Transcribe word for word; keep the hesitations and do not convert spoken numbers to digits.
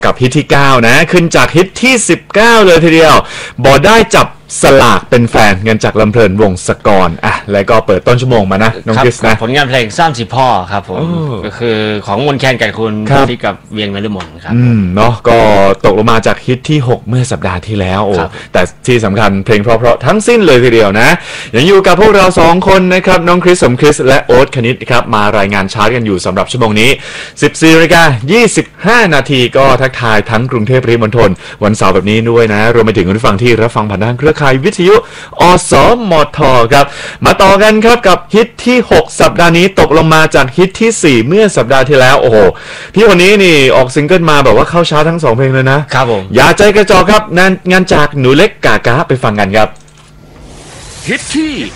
กับฮิตที่เก้านะขึ้นจากฮิตที่สิบเก้าเลยทีเดียวบอได้จับสลากเป็นแฟนเงินจากลำเพลินวงศกรอ่ะแล้วก็เปิดต้นชั่วโมงมานะน้องคริสนะผลงานเพลงสร้างสิพ่อครับผมก็คือของมนแคนไก่คุณที่กับเวียงนฤมลครับอืมเนาะก็ตกลงมาจากฮิตที่หกเมื่อสัปดาห์ที่แล้วโอ้แต่ที่สำคัญเพลงเพราะๆทั้งสิ้นเลยทีเดียวนะยังอยู่กับพวกเราสองคนนะครับน้องคริสสมคริสและโอ๊ตคณิตครับมารายงานชาร์ตกันอยู่สำหรับชั่วโมงนี้ สิบสี่นาฬิกายี่สิบห้า นาทีก็ทักทายทั้งกรุงเทพปริมณฑลวันเสาร์แบบนี้ด้วยนะรวมไปถึงคุณผู้ฟังที่รับฟังผ่านทางเครือข่ายวิทยุอสมทครับมาต่อกันครับกับฮิตที่หกสัปดาห์นี้ตกลงมาจากฮิตที่สี่เมื่อสัปดาห์ที่แล้วโอ้โหพี่คนนี้นี่ออกซิงเกิลมาแบบว่าเข้าชาร์ตทั้งสองเพลงเลยนะครับผมอย่าใจกระจอกครับงานงานจากหนูเล็กกากาไปฟังกันครับฮิตที่